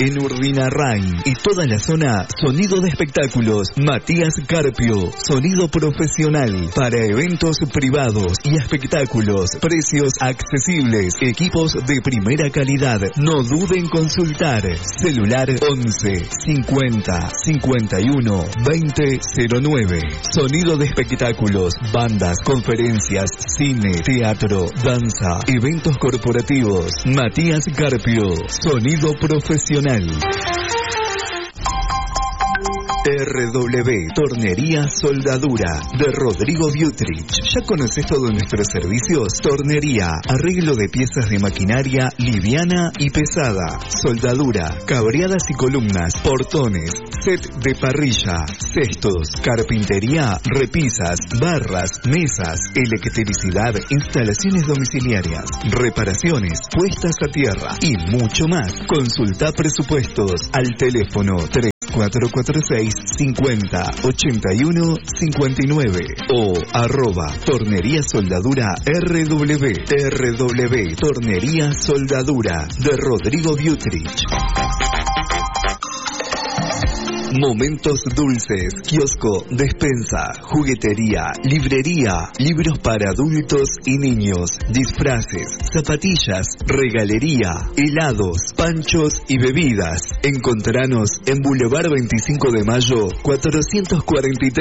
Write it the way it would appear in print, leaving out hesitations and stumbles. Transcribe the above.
En Urdinarrain y toda la zona, sonido de espectáculos. Matías Carpio, sonido profesional para eventos privados y espectáculos. Precios accesibles, equipos de primera calidad. No dude en consultar. Celular 11 50 51 20 09. Sonido de espectáculos, bandas, conferencias, cine, teatro, danza, eventos corporativos. Matías Carpio, sonido profesional. RW Tornería Soldadura de Rodrigo Butrich. ¿Ya conoces todos nuestros servicios? Tornería, arreglo de piezas de maquinaria liviana y pesada, soldadura, cabreadas y columnas, portones, set de parrilla, cestos, carpintería, repisas, barras, mesas, electricidad, instalaciones domiciliarias, reparaciones, puestas a tierra y mucho más. Consulta presupuestos al teléfono 446 50 81 59 o @Tornería Soldadura RW Tornería Soldadura de Rodrigo Butrich. Momentos dulces, kiosco, despensa, juguetería, librería, libros para adultos y niños, disfraces, zapatillas, regalería, helados, panchos y bebidas. Encontranos en Boulevard 25 de Mayo, 443.